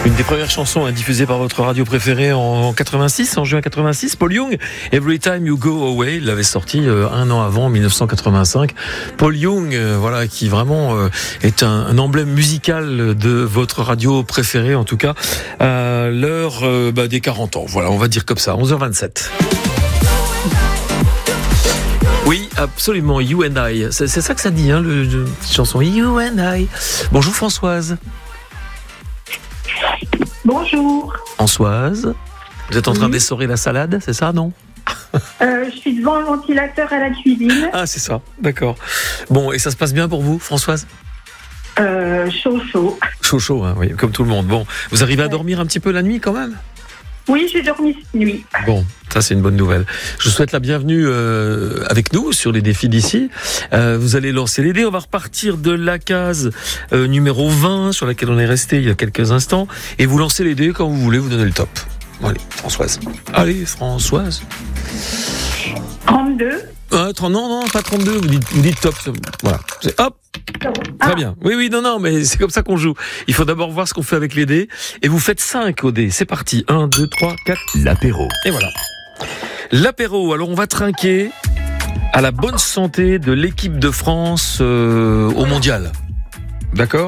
Une des premières chansons diffusées par votre radio préférée en 86, en juin 86, Paul Young, Every Time You Go Away, il l'avait sorti un an avant, en 1985. Paul Young, voilà, qui vraiment est un emblème musical de votre radio préférée, en tout cas, à l'heure des 40 ans. Voilà, on va dire comme ça, 11h27. Oui, absolument, You and I. C'est ça que ça dit, cette chanson, You and I. Bonjour Françoise. Bonjour. Françoise, vous êtes en train d'essorer la salade, c'est ça, non? Je suis devant le ventilateur à la cuisine. Ah, c'est ça, d'accord. Bon, et ça se passe bien pour vous, Françoise? Chaud. Chaud, hein, oui, comme tout le monde. Bon, vous arrivez à dormir un petit peu la nuit quand même? Oui, j'ai dormi cette nuit. Bon, ça c'est une bonne nouvelle. Je vous souhaite la bienvenue avec nous sur les défis d'ici. Vous allez lancer les dés. On va repartir de la case numéro 20 sur laquelle on est resté il y a quelques instants. Et vous lancez les dés quand vous voulez, vous donnez le top. Allez, Françoise. Allez, Françoise. 32. Non, pas 32, vous dites top. Voilà. Hop. Très bien. Oui, non, mais c'est comme ça qu'on joue. Il faut d'abord voir ce qu'on fait avec les dés. Et vous faites 5 au dé. C'est parti. 1, 2, 3, 4. L'apéro. Et voilà. L'apéro. Alors, on va trinquer à la bonne santé de l'équipe de France au mondial. D'accord ?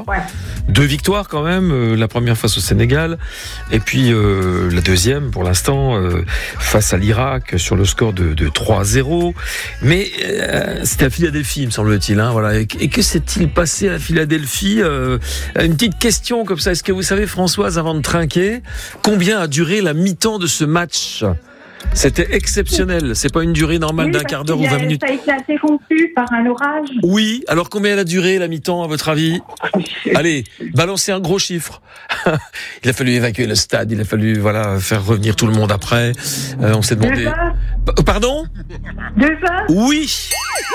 Ouais. 2 victoires quand même, la première face au Sénégal, et puis la deuxième pour l'instant face à l'Irak sur le score de 3-0. Mais c'était à Philadelphie, me semble-t-il. Voilà. Et que s'est-il passé à Philadelphie? Une petite question comme ça. Est-ce que vous savez, Françoise, avant de trinquer, combien a duré la mi-temps de ce match? C'était exceptionnel. C'est pas une durée normale d'un quart d'heure ou 20 minutes. Ça a été interrompu par un orage. Oui. Alors combien elle a duré la mi-temps à votre avis? Allez, balancez un gros chiffre. Il a fallu évacuer le stade. Il a fallu faire revenir tout le monde après. On s'est demandé. 2 heures. Pardon? 2 heures. Oui.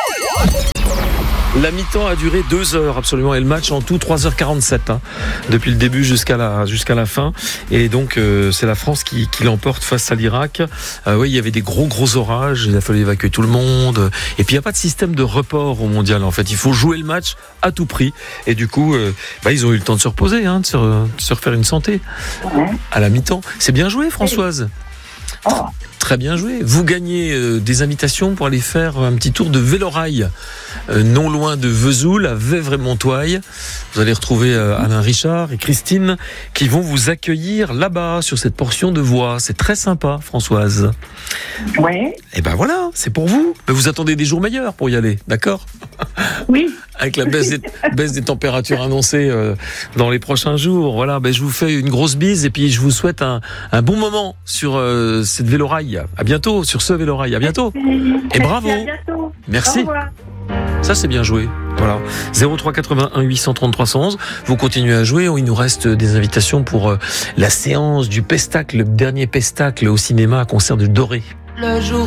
La mi-temps a duré 2 heures, absolument, et le match en tout 3h47, depuis le début jusqu'à la fin. Et donc c'est la France qui l'emporte face à l'Irak. Oui, il y avait des gros orages, il a fallu évacuer tout le monde. Et puis il n'y a pas de système de report au mondial, en fait. Il faut jouer le match à tout prix. Et du coup, ils ont eu le temps de se reposer, de se refaire une santé à la mi-temps. C'est bien joué, Françoise. Très bien joué. Vous gagnez des invitations pour aller faire un petit tour de vélorail non loin de Vesoul, à Vévray-Montoil. Vous allez retrouver Alain Richard et Christine qui vont vous accueillir là-bas sur cette portion de voie. C'est très sympa, Françoise. Ouais. Et ben voilà, c'est pour vous. Mais vous attendez des jours meilleurs pour y aller, d'accord? Oui. Avec la baisse des températures annoncées dans les prochains jours. Voilà, je vous fais une grosse bise et puis je vous souhaite un bon moment sur cette vélorail. À bientôt sur ce vélorail. À bientôt. Et bravo. À bientôt. Merci. Au revoir. Ça c'est bien joué. Voilà. 03 81 833 111. Vous continuez à jouer. Il nous reste des invitations pour la séance du Pestacle, le dernier Pestacle au cinéma à concert de Doré. Le jour